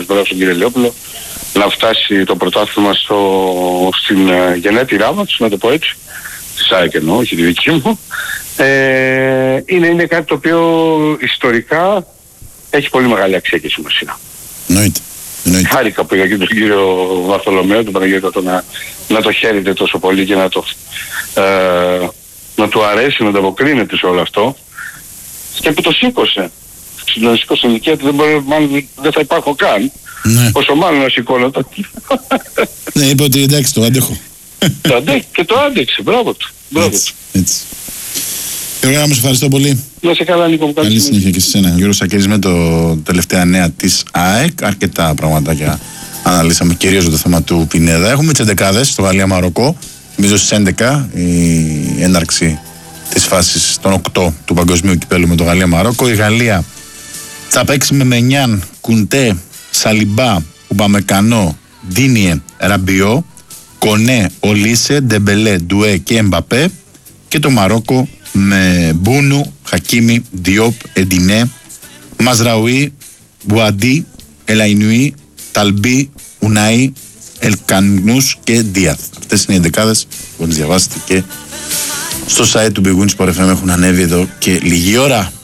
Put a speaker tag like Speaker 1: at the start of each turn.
Speaker 1: μπράβο στον κύριο Λεόπουλο, να φτάσει το πρωτάθλημα στην γενέτειρά μας, να το πω έτσι, τη ΣΑΕΚ εννοώ, όχι τη δική μου. Είναι κάτι το οποίο ιστορικά έχει πολύ μεγάλη αξία και σημασία.
Speaker 2: Εννοείται.
Speaker 1: Χάρηκα που είδα και τον κύριο Βαρθολομαίο, τον Παναγιώτο, να το χαίρεται τόσο πολύ και να του αρέσει, να ανταποκρίνεται σε όλο αυτό. Και που το σήκωσε. Στην ηλικία του δεν θα υπάρχω καν.
Speaker 2: Ναι.
Speaker 1: Όσο μάλλον να σηκώνω το.
Speaker 2: Ναι, είπε ότι εντάξει, το αντέχω.
Speaker 1: Και το άντεξε, μπράβο του.
Speaker 2: Έτσι. Γιώργο, μας ευχαριστώ πολύ.
Speaker 1: Να σε καλά, Νίκο μου.
Speaker 2: Καλή συνέχεια και σε εσένα. Γιώργος Σακύρης με το τελευταία νέα της ΑΕΚ. Αρκετά πραγματάκια αναλύσαμε, κυρίως το θέμα του Πινέδα. Έχουμε τις 11 στο Γαλλία-Μαροκό. Νομίζω στις 11 η έναρξη της φάσης των 8 του παγκοσμίου κυπέλλου με το Γαλλία-Μαρόκο. Η Γαλλία θα παίξει με Μενιάν, Κουντέ, Σαλιμπά, Ουπαμεκανό, Ντίνιε, Ραμπιό, Κονέ, Ολίσε, Ντεμπελέ, Ντουέ και Εμπαπέ. Και το Μαρόκο με Μπούνου, Χακίμι, Διόπ, Εντινέ, Μαζραουί, Μπουαντί, Ελαϊνουί, Ταλμπί, Ουναΐ, Ελκανούς και Δίαθ. Αυτές είναι οι 11. Μπορείτε να διαβάσετε και στο site του Big Win Sport FM, έχουν ανέβει εδώ και λίγη ώρα.